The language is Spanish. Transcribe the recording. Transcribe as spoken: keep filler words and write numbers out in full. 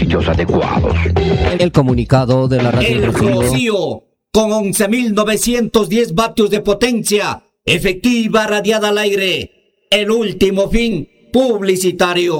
sitios adecuados. El comunicado de la radio El Rocío. Rocío, con once mil novecientos diez vatios de potencia, efectiva radiada al aire. El último fin publicitario.